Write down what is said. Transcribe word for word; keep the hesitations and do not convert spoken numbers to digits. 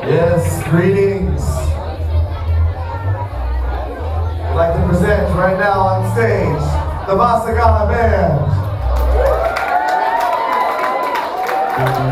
Yes, greetings. I'd like to present right now on stage the Vasagala Band.